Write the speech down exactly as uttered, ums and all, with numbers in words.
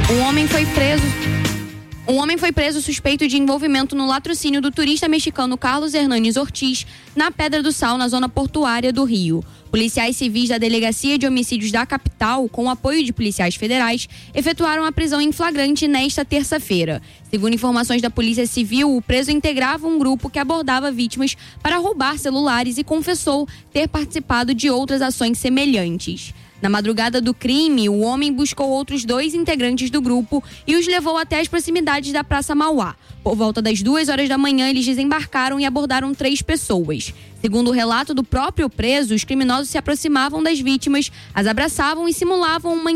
Um homem foi preso. Um homem foi preso suspeito de envolvimento no latrocínio do turista mexicano Carlos Hernanes Ortiz, na Pedra do Sal, na zona portuária do Rio. Policiais civis da Delegacia de Homicídios da capital, com o apoio de policiais federais, efetuaram a prisão em flagrante nesta terça-feira. Segundo informações da Polícia Civil, o preso integrava um grupo que abordava vítimas para roubar celulares e confessou ter participado de outras ações semelhantes. Na madrugada do crime, o homem buscou outros dois integrantes do grupo e os levou até as proximidades da Praça Mauá. Por volta das duas horas da manhã, eles desembarcaram e abordaram três pessoas. Segundo o relato do próprio preso, os criminosos se aproximavam das vítimas, as abraçavam e simulavam uma